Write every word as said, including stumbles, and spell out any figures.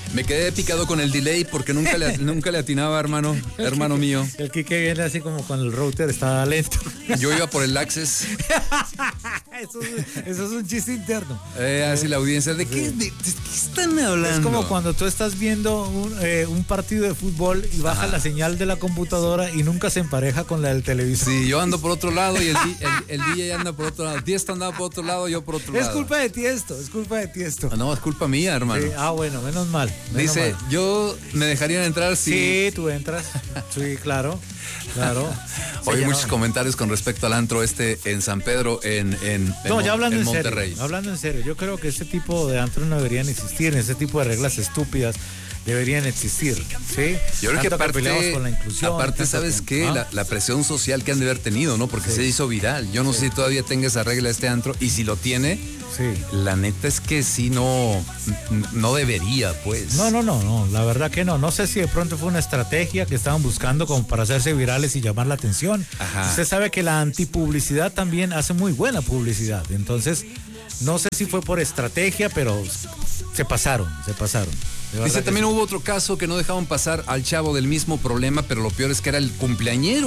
Me quedé picado con el delay porque nunca le, nunca le atinaba, hermano, hermano mío. El Quique viene así como con el router, estaba lento. Yo iba por el Access. Eso es, eso es un chiste interno. Eh, así la audiencia, ¿de qué, de, de qué están hablando? Es como cuando tú estás viendo un, eh, un partido de fútbol y baja Ajá. la señal de la computadora y nunca se empareja con la del televisor. Sí, yo ando por otro lado y el, el, el D J anda por otro lado. Tiesto andaba por otro lado, yo por otro Es lado. culpa de Tiesto, es culpa de Tiesto. No, es culpa mía, hermano. Sí, ah, bueno, menos mal. Menos Dice, mal. yo me dejarían entrar si... Sí, tú entras. Sí, claro, claro. Hoy Sí, muchos ya. comentarios con respecto al antro este en San Pedro, en, en, No, en, ya hablando en en Monterrey. serio, hablando en serio, yo creo que ese tipo de antros no deberían existir, ese tipo de reglas estúpidas deberían existir, ¿sí? Yo creo que Tanto aparte, peleamos por la inclusión, aparte tanto ¿sabes que- qué? ¿Ah? La, la presión social que han de haber tenido, ¿no? Porque Sí. se hizo viral. Yo no sé si todavía tenga esa regla este antro, y si lo tiene, Sí. la neta es que sí no, no debería, pues. No, no, no, no, la verdad que no. No sé si de pronto fue una estrategia que estaban buscando como para hacerse virales y llamar la atención. Ajá. Usted sabe que la antipublicidad también hace muy buena publicidad. Entonces, no sé si fue por estrategia, pero se pasaron, se pasaron. De verdad Dice, que también sí. hubo otro caso que no dejaban pasar al chavo del mismo problema, pero lo peor es que era el cumpleañero.